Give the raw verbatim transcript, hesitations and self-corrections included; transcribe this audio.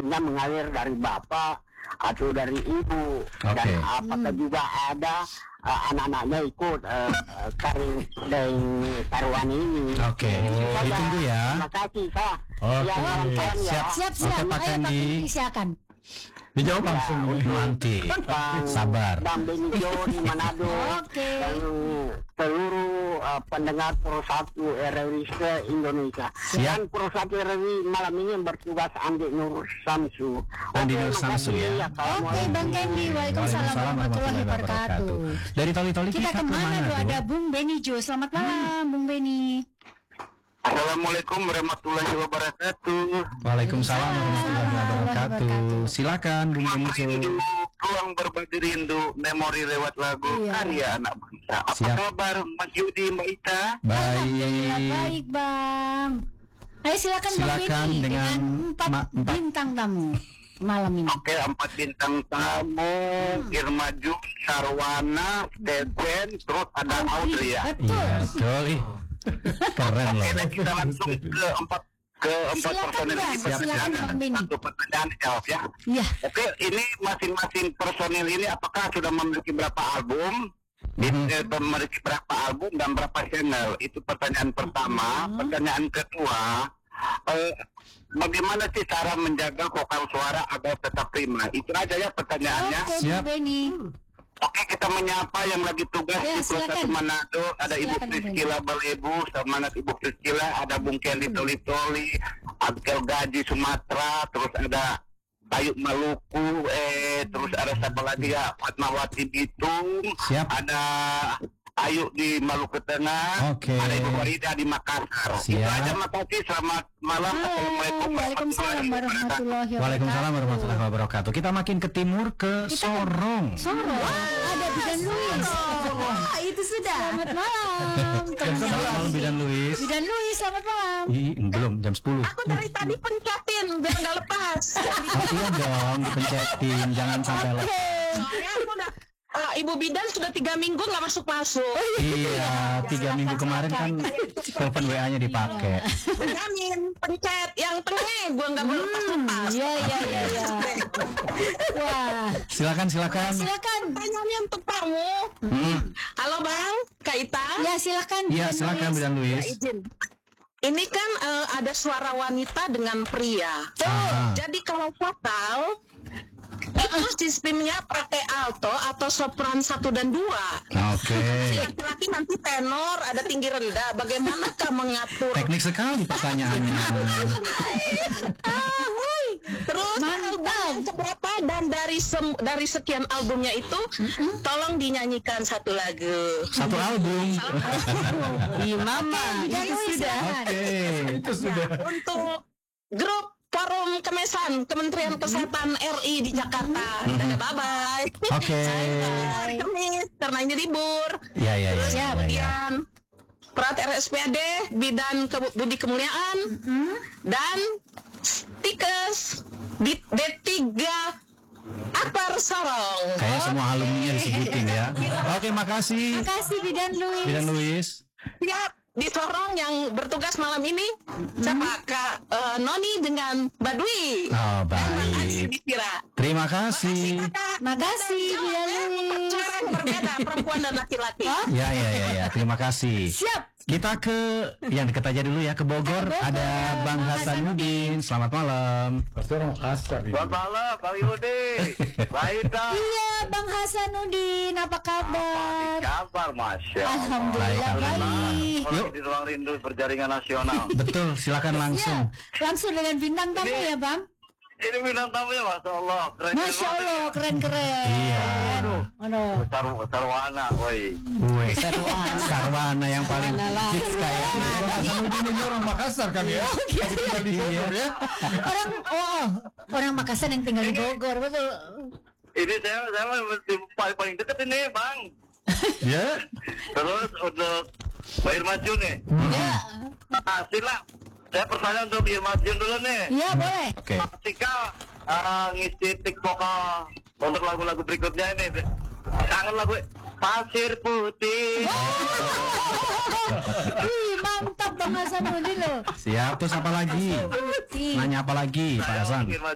airnya mengalir dari bapak atau dari ibu, Oke. dan apakah Hmm. juga ada uh, anak-anaknya ikut uh, uh, karing dari taruhan ini. Oke, Saja. ditunggu ya. Terima kasih, Kak. Oke. Ya, salam ya. Siap. Siap, siap. Oke, Pak Ayo Pak Kandi. Kandi, silakan. Dijawab langsung nanti. Bang Sabar. Bang Benijo di Manado. Oke. Dan seluruh uh, pendengar Pro satu R R I se-Indonesia. Siap. Dan Pro satu R R I malam ini bertugas Andi Nur Samsu. Andi Oke, Nur Samsu makasih. ya. Oke, Bang Kandi. Waalaikumsalam warahmatullahi wabarakatuh. Dari toli-toli Kita kemana tuh? Ada Bung Benijo. Selamat malam, Bung Beni. Assalamualaikum warahmatullahi wabarakatuh. Waalaikumsalam warahmatullahi wabarakatuh. Silakan Bung Benijo. Ruang berbagi rindu, memori lewat lagu, Iya. karya anak bangsa. Apa Siap. kabar Mas Yudi, Mbak Ita? Alhamdulillah Baik. baik, Bang. Ayo silakan, Bang Silakan Beni dengan empat ma- empat. bintang tamu malam ini. Oke, empat bintang tamu, Irma Jun, Sarwana, Stesen, terus ada Audrey ya. Betul. Iya, betul. Ih, keren loh. Oke, kita langsung ke empat ke empat Silakan, personil Bang. ini. Silakan, Pertanyaan. Bang Beni. Satu pertanyaan dijawab ya. Iya. Oke, ini masing-masing personil ini apakah sudah memiliki berapa album? Mhm. Eh, memiliki berapa album dan berapa channel? Itu pertanyaan pertama. Pertanyaan kedua, eh, bagaimana sih cara menjaga vokal suara agar tetap prima? Itu aja ya pertanyaannya. Oke, Siap. Bung Beni. Oke, kita menyapa yang lagi tugas Ya, di Pro satu silakan. Manado. Ada Ibu Silakan, Bung Priscila Balebu, semangat Ibu Priscila. Ada Bung Kelly Toli-Toli, Abdel Gaji Sumatera, terus ada Bayu Maluku, eh terus ada siapa lagi ya, Fatmawati Bitung, Siap. ada Ayu di Maluku Tengah, Oke. ada Ibu Farida di Makassar. Siap. Itu aja, makasih. Selamat malam. Assalamualaikum Waalaikumsalam warahmatullahi wabarakatuh. Waalaikumsalam warahmatullahi wabarakatuh. Kita makin ke timur ke Sorong. Sorong. Ada Bidan Luis. Wah, itu sudah. Selamat malam. Selamat malam Bidan Luis. Bidan Luis, selamat malam. Ih, belum jam sepuluh. Aku dari tadi pencetin biar nggak lepas. Oh, iya dong, dipencetin, jangan sampai lepas. Soalnya aku udah eh, Ibu Bidan sudah tiga minggu nggak masuk masuk. Iya, tiga minggu kemarin kan telepon W A-nya dipakai. Benjamin pencet yang tengah gua nggak boleh lepas lepas. Iya, iya, iya, iya. Wah, Silakan, silakan. silakan. Pertanyaannya untuk kamu. Hmm. Halo Bang, Kak Ita. Ya, silakan. Iya, Bidan silakan Luis. Bidan Ya, Luis. izin. Ini kan eh, ada suara wanita dengan pria. Ah. Jadi kalau vokal itu sistemnya pakai alto atau sopran satu dan dua. Oke. Laki-laki nanti tenor, ada tinggi rendah. Bagaimana kah mengatur? Teknik sekali pertanyaannya. Ah, hui. Terus Mantap. album yang keberapa dan dari sem- dari sekian albumnya itu, tolong dinyanyikan satu lagu. Satu album. Iya, Mama. Bidan Luis, silakan. Oke, itu sudah. Untuk grup Forum Kemesan Kementerian Kesehatan R I di Jakarta. Dadah, bye-bye. Oke. Saya hari Kamis karena ini libur. Ya, ya, ya. Terus ya, ya. kemudian Prat R S P A D Bidan Ke- Budi Kemuliaan dan Tikes di D tiga Akbar Sorong. Kayaknya semua alumninya disebutin ya. Oke, makasih. Terima kasih Bidan Luis. Bidan Luis. Siap, di Sorong yang bertugas malam ini siapa Kak eh, Noni dengan Badui. Oh, Bang Aji baik. di Tira. Terima kasih. Kakak. Makasih Bidan Luis. Cara yang berbeda perempuan dan laki-laki. Ya, ya, ya, ya. Terima kasih. Siap. Kita ke yang dekat aja dulu ya, ke Bogor. Bogor. Ada Bang Bang Hasanuddin. Selamat malam. Pasti orang kasar ini. Selamat malam, Bang Yudi. Baik, dah. Iya, Bang Hasanuddin, apa kabar? Kabar, Masya Allah. Alhamdulillah Baik, baik. Yuk. Di ruang rindu perjaringan nasional. Betul, silakan langsung. Ya, langsung dengan bintang tamu ya, Bang. Ini bintang tamunya, Masya Allah. Keren Masya Allah, keren-keren. Iya. Aduh. Sarw Sarwana, woi. Woi, Sarwana yang paling hits kayaknya. Hasanuddin ini orang Makassar kan ya? Tinggal di Bogor ya? Orang, oh, orang Makassar yang tinggal di Bogor, betul. Ini saya saya mesti paling paling dekat ini, Bang. Ya. Terus untuk Mbak Irma Jun nih. Ya, Nah, sila. Saya pertanyaan untuk Irma Jun dulu nih. ya boleh. Oke. Ketika uh, ngisi tik vokal untuk lagu-lagu berikutnya ini, kangen lagu Pasir Putih. Wih, mantap Bang Hasanuddin loh. Siap, terus apa lagi? Putih. Nanya apa lagi, Pak Hasan? Irma